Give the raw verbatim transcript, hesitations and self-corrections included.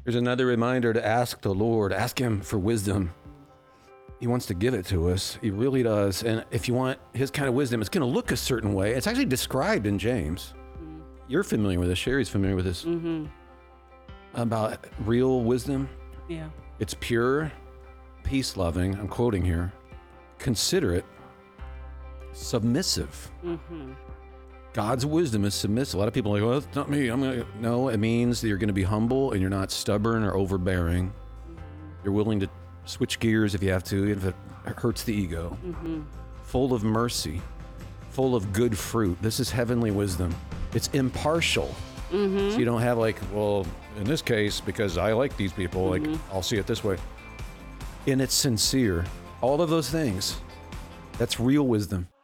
There's another reminder to ask the Lord, ask him for wisdom. He wants to give it to us. He really does. And if you want his kind of wisdom, it's going to look a certain way. It's actually described in James. Mm-hmm. You're familiar with this. Sherry's familiar with this. Mm-hmm. About real wisdom. Yeah. It's pure, peace-loving, I'm quoting here, considerate, submissive. Mm-hmm. God's wisdom is submissive. A lot of people are like, well, that's not me. I'm gonna. No, it means that you're going to be humble and you're not stubborn or overbearing. Mm-hmm. You're willing to switch gears if you have to, if it hurts the ego. Mm-hmm. Full of mercy, full of good fruit. This is heavenly wisdom. It's impartial. Mm-hmm. So you don't have like, well, in this case, because I like these people, mm-hmm. like I'll see it this way. And it's sincere. All of those things. That's real wisdom.